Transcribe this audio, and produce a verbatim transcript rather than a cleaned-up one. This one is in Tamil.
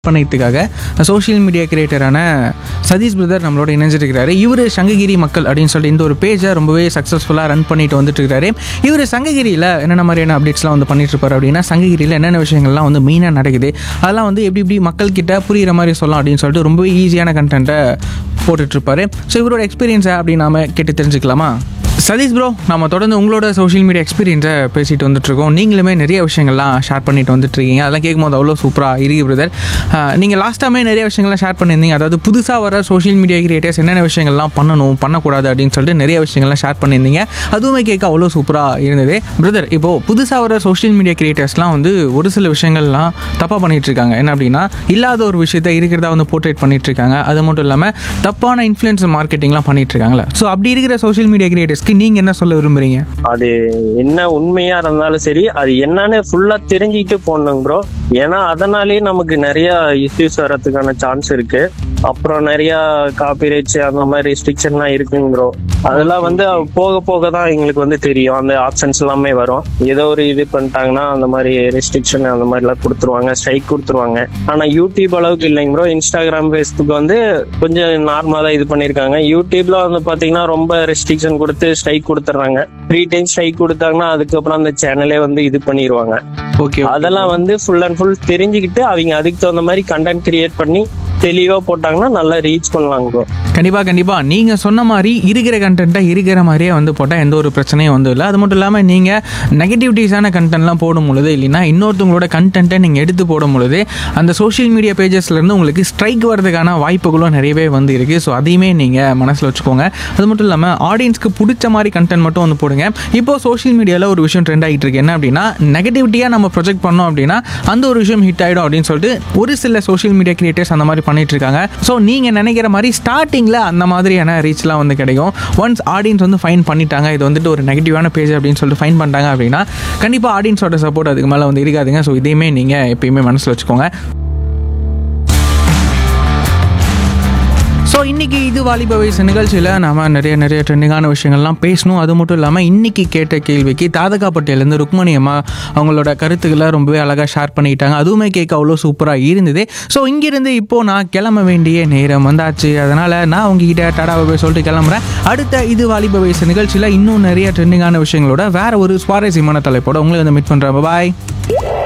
பண்ணதுக்காக சோஷியல் மீடியா கிரியேட்டரான சதீஷ் பிரதர் நம்மளோட இணைஞ்சிருக்கிறாரு. இவர் சங்ககிரி மக்கள் அப்படின்னு சொல்லிட்டு இந்த ஒரு பேஜை ரொம்பவே சக்ஸஸ்ஃபுல்லாக ரன் பண்ணிட்டு வந்துட்டு இருக்காரு. இவர் சங்ககிரியில் என்னென்ன மாதிரியான அப்டேட்ஸ்லாம் வந்து பண்ணிட்டு இருப்பாரு அப்படின்னா, சங்ககிரியில் என்னென்ன விஷயங்கள்லாம் வந்து மெயினாக நடக்குது அதெல்லாம் வந்து எப்படி எப்படி மக்கள்கிட்ட புரிகிற மாதிரி சொல்லலாம் அப்படின்னு சொல்லிட்டு ரொம்பவே ஈஸியான கண்டென்ட்டை போட்டுட்ருப்பாரு. ஸோ இவரோட எக்ஸ்பீரியன்ஸை அப்படி நாம் கேட்டு தெரிஞ்சுக்கலாமா? சதீஷ் ப்ரோ, நம்ம தொடர்ந்து உங்களோட சோஷியல் மீடியா எக்ஸ்பீரியன்ஸை பேசிட்டு வந்துட்டுருக்கோம். நீங்களுமே நிறைய விஷயங்கள்லாம் ஷேர் பண்ணிட்டு வந்துட்டுருக்கீங்க. அதெல்லாம் கேட்கும்போது அவ்வளோ சூப்பராக இருக்கு பிரதர். நீங்கள் லாஸ்ட் டைமே நிறைய விஷயங்கள்லாம் ஷேர் பண்ணியிருந்தீங்க. அதாவது புதுசாக வர சோஷியல் மீடியா கிரியேட்டர்ஸ் என்னென்ன விஷயங்கள்லாம் பண்ணணும் பண்ணக்கூடாது அப்படின்னு சொல்லிட்டு நிறைய விஷயங்கள்லாம் ஷேர் பண்ணியிருந்தீங்க. அதுவுமே கேட்க அவ்வளோ சூப்பராக இருந்தது பிரதர். இப்போது புதுசாக வர சோஷியல் மீடியா கிரியேட்டர்ஸ்லாம் வந்து ஒரு சில விஷயங்கள்லாம் தப்பாக பண்ணிகிட்ருக்காங்க. என்ன அப்படின்னா, இல்லாத ஒரு விஷயத்தை இருக்கிறதா வந்து போர்ட்ரேட் பண்ணிகிட்ருக்காங்க. அது மட்டும் இல்லாமல் தப்பான இன்ஃப்ளூயன்ஸ் மார்க்கெட்டிங்லாம் பண்ணிகிட்ருக்காங்களே. ஸோ அப்படி இருக்கிற சோஷியல் மீடியா கிரியேட்டர்ஸ்க்கு நீங்க என்ன சொல்ல விரும்புறீங்க? அது என்ன உண்மையா இருந்தாலும் சரி, அது என்னன்னு ஃபுல்லா தெரிஞ்சுக்கிட்டு போடணும் ப்ரோ. ஏன்னா அதனாலேயே நமக்கு நிறைய இஷ்யூஸ் வர்றதுக்கான சான்ஸ் இருக்கு. அப்புறம் நிறைய காப்பிரைட்ஸ் அந்த மாதிரி ரெஸ்ட்ரிக்ஷன்லாம் இருக்குங்க ப்ரோ. அதெல்லாம் வந்து போக போக தான் எங்களுக்கு வந்து தெரியும். அந்த ஆப்ஷன்ஸ் எல்லாமே வரும். ஏதோ ஒரு இது பண்ணிட்டாங்கன்னா அந்த மாதிரி ரெஸ்ட்ரிக்ஷன் அந்த மாதிரிலாம் கொடுத்துருவாங்க, ஸ்ட்ரைக் கொடுத்துருவாங்க. ஆனா யூடியூப் அளவுக்கு இல்லைங்க ப்ரோ. இன்ஸ்டாகிராம், ஃபேஸ்புக் வந்து கொஞ்சம் நார்மலா தான் இது பண்ணிருக்காங்க. யூடியூப்ல வந்து பாத்தீங்கன்னா ரொம்ப ரெஸ்ட்ரிக்ஷன் கொடுத்து ஸ்ட்ரைக் கொடுத்துறாங்க. த்ரீ டைம் ஸ்ட்ரைக் கொடுத்தாங்கன்னா அதுக்கப்புறம் அந்த சேனலே வந்து இது பண்ணிடுவாங்க. ஓகே, அதெல்லாம் வந்து ஃபுல் அண்ட் ஃபுல் தெரிஞ்சுக்கிட்டு அவங்க அதுக்கு தகுந்த மாதிரி கண்டென்ட் கிரியேட் பண்ணி தெளிவா போட்டாங்கன்னா நல்லா ரீச் பண்ணலாம் ப்ரோ. கண்டிப்பா கண்டிப்பா நீங்க சொன்ன மாதிரி இருக்கிற கண்டென்ட்டை இருக்கிற மாதிரியே வந்து போட்டால் எந்த ஒரு பிரச்சனையும் வந்து இல்லை. அது மட்டும் இல்லாமல் நீங்க நெகட்டிவிட்டிஸான கண்டென்ட்லாம் போடும் பொழுது, இல்லைன்னா இன்னொருத்தவங்களோட கண்டென்ட்டை நீங்க எடுத்து போடும் பொழுது அந்த சோஷியல் மீடியா பேஜஸ்ல இருந்து உங்களுக்கு ஸ்ட்ரைக் வரதுக்கான வாய்ப்புகளும் நிறையவே வந்து இருக்கு. ஸோ அதையுமே நீங்க மனசுல வச்சுக்கோங்க. அது மட்டும் இல்லாமல் ஆடியன்ஸ்க்கு பிடிச்ச மாதிரி கண்டென்ட் மட்டும் வந்து போடுங்க. இப்போ சோஷியல் மீடியாவில் ஒரு விஷயம் ட்ரெண்ட் ஆகிட்டு இருக்கு. என்ன அப்படின்னா, நெகட்டிவிட்டியா நம்ம ப்ரொஜெக்ட் பண்ணோம் அப்படின்னா அந்த ஒரு விஷயம் ஹிட் ஆயிடும் அப்படின்னு சொல்லிட்டு ஒரு சில சோஷியல் மீடியா கிரியேட்டர்ஸ் அந்த மாதிரி பண்ணிட்டு இருக்காங்க. ஸோ நீங்க நினைக்கிற மாதிரி ஸ்டார்டிங்ல அந்த மாதிரியான ரீச்லாம் வந்து கிடைக்கும். ஒன்ஸ் ஆடியன்ஸ் வந்து ஃபைன் பண்ணிட்டாங்க, இது வந்துட்டு ஒரு நெகட்டிவான பேஜ் அப்படின்னு சொல்லிட்டு ஃபைன் பண்ணிட்டாங்க அப்படின்னா கண்டிப்பாக ஆடியன்ஸோட சப்போர்ட் அதுக்கு மேலே வந்து இருக்காதுங்க. ஸோ இதையுமே நீங்கள் எப்பயுமே மனசில் வச்சுக்கோங்க. ஸோ இன்றைக்கி இது வாலிப வயசு நிகழ்ச்சியில் நம்ம நிறைய நிறைய ட்ரெண்டிங்கான விஷயங்கள்லாம் பேசணும். அது மட்டும் இல்லாமல் இன்றைக்கி கேட்ட கேள்விக்கு தாதகாப்பட்டியிலேருந்து ருக்மணி அம்மா அவங்களோட கருத்துக்களை ரொம்பவே அழகாக ஷேர் பண்ணிக்கிட்டாங்க. அதுவுமே கேட்க அவ்வளோ சூப்பராக இருந்தது. ஸோ இங்கேருந்து இப்போது நான் கிளம்ப வேண்டிய நேரம் வந்தாச்சு. அதனால் நான் உங்ககிட்ட டாடாவை போய் சொல்லிட்டு கிளம்புறேன். அடுத்த இது வாலிப வயசு நிகழ்ச்சியில் இன்னும் நிறைய ட்ரெண்டிங்கான விஷயங்களோட வேறு ஒரு சுவாரஸ்யமான தலைப்போட உங்களை வந்து மீட் பண்ணுறேன். பாய்.